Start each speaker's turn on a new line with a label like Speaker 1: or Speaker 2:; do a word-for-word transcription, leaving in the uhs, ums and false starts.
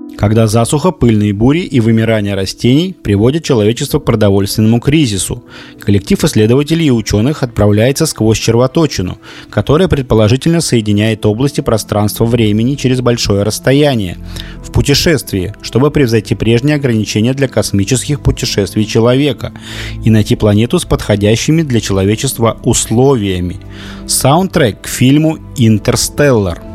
Speaker 1: когда засуха, пыльные бури и вымирание растений приводят человечество к продовольственному кризису. Коллектив исследователей и ученых отправляется сквозь червоточину, которая предположительно соединяет области пространства-времени через большое расстояние, в путешествии, чтобы превзойти прежние ограничения для космических путешествий человека и найти планету с подходящими для человечества условиями. Саундтрек к фильму «Интерстеллар».